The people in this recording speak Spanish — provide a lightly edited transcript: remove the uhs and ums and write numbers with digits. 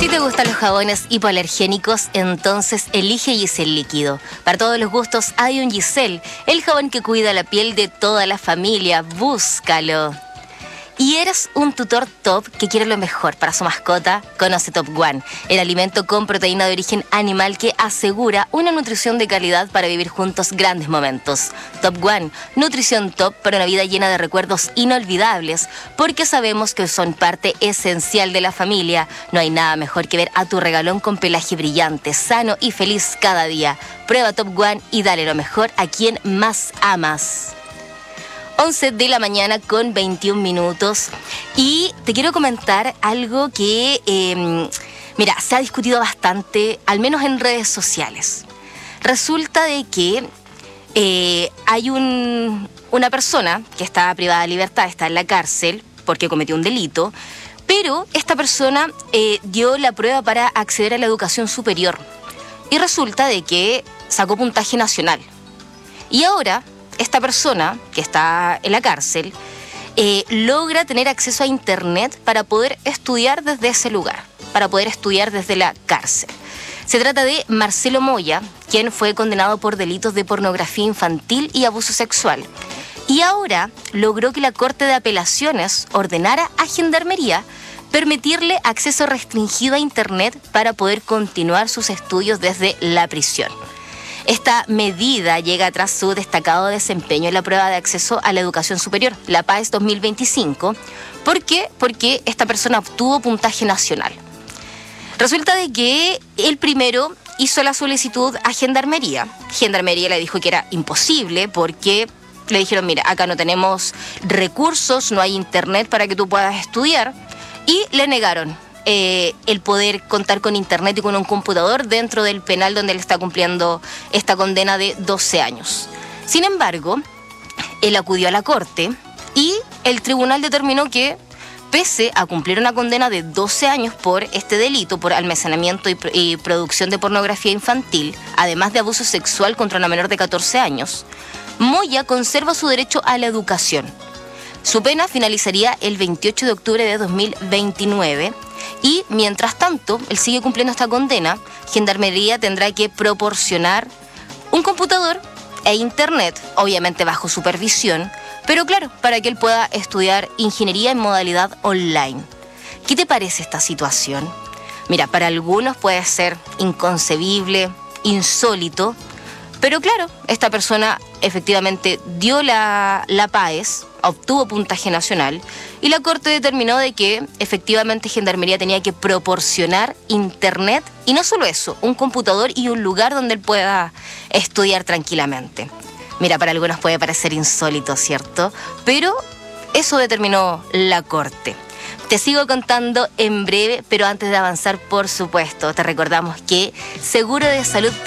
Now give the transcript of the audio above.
Si te gustan los jabones hipoalergénicos, entonces elige Giselle Líquido. Para todos los gustos hay un Giselle, el jabón que cuida la piel de toda la familia. Búscalo. ¿Y eres un tutor top que quiere lo mejor para su mascota? Conoce Top One, el alimento con proteína de origen animal que asegura una nutrición de calidad para vivir juntos grandes momentos. Top One, nutrición top para una vida llena de recuerdos inolvidables, porque sabemos que son parte esencial de la familia. No hay nada mejor que ver a tu regalón con pelaje brillante, sano y feliz cada día. Prueba Top One y dale lo mejor a quien más amas. 11 de la mañana con 21 minutos y te quiero comentar algo que, mira, se ha discutido bastante, al menos en redes sociales. Resulta de que hay una persona que está privada de libertad, está en la cárcel porque cometió un delito, pero esta persona dio la prueba para acceder a la educación superior y resulta de que sacó puntaje nacional. Y ahora esta persona que está en la cárcel logra tener acceso a internet para poder estudiar desde ese lugar, para poder estudiar desde la cárcel. Se trata de Marcelo Moya, quien fue condenado por delitos de pornografía infantil y abuso sexual. Y ahora logró que la Corte de Apelaciones ordenara a Gendarmería permitirle acceso restringido a internet para poder continuar sus estudios desde la prisión. Esta medida llega tras su destacado desempeño en la prueba de acceso a la educación superior, la PAES 2025. ¿Por qué? Porque esta persona obtuvo puntaje nacional. Resulta de que él primero hizo la solicitud a Gendarmería. Gendarmería le dijo que era imposible porque le dijeron, mira, acá no tenemos recursos, no hay internet para que tú puedas estudiar. Y le negaron el poder contar con internet y con un computador dentro del penal donde él está cumpliendo esta condena de 12 años. Sin embargo, él acudió a la corte y el tribunal determinó que, pese a cumplir una condena de 12 años por este delito, por almacenamiento y producción de pornografía infantil, además de abuso sexual contra una menor de 14 años, Moya conserva su derecho a la educación. Su pena finalizaría el 28 de octubre de 2029 y, mientras tanto, él sigue cumpliendo esta condena. Gendarmería tendrá que proporcionar un computador e internet, obviamente bajo supervisión, pero claro, para que él pueda estudiar ingeniería en modalidad online. ¿Qué te parece esta situación? Mira, para algunos puede ser inconcebible, insólito, pero claro, esta persona efectivamente dio la PAES, obtuvo puntaje nacional y la Corte determinó de que efectivamente Gendarmería tenía que proporcionar internet y no solo eso, un computador y un lugar donde él pueda estudiar tranquilamente. Mira, para algunos puede parecer insólito, ¿cierto? Pero eso determinó la Corte. Te sigo contando en breve, pero antes de avanzar, por supuesto, te recordamos que Seguro de Salud